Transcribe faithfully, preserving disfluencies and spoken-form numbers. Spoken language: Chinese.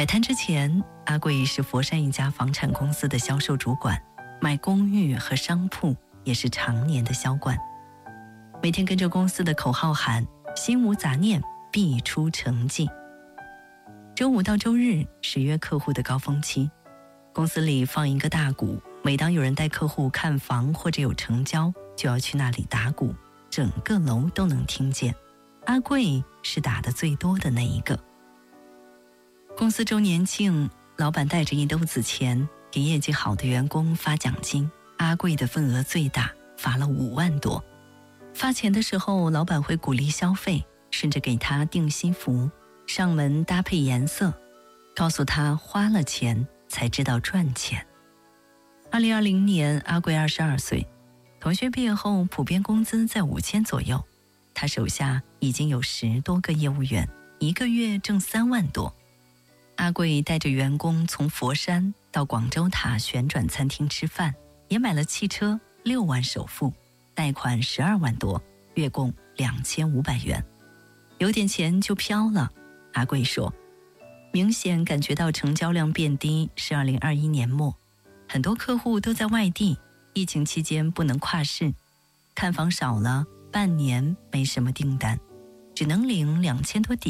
摆摊之前，阿贵是佛山一家房产公司的销售主管，买公寓和商铺也是常年的销冠。每天跟着公司的口号喊心无杂念，必出成绩。周五到周日是约客户的高峰期，公司里放一个大鼓，每当有人带客户看房或者有成交，就要去那里打鼓，整个楼都能听见。阿贵是打得最多的那一个。公司周年庆，老板带着一兜子钱给业绩好的员工发奖金，阿贵的份额最大，发了五万多。发钱的时候，老板会鼓励消费，甚至给他订西服，上门搭配颜色，告诉他花了钱才知道赚钱。二零二零年，阿贵二十二岁，同学毕业后普遍工资在五千左右，他手下已经有十多个业务员，一个月挣三万多。阿贵带着员工从佛山到广州塔旋转餐厅吃饭，也买了汽车六万首付，贷款十二万多，月供两千五百元，有点钱就飘了。阿贵说，明显感觉到成交量变低是二零二一年末，很多客户都在外地，疫情期间不能跨市，看房少了，半年没什么订单，只能领两千多底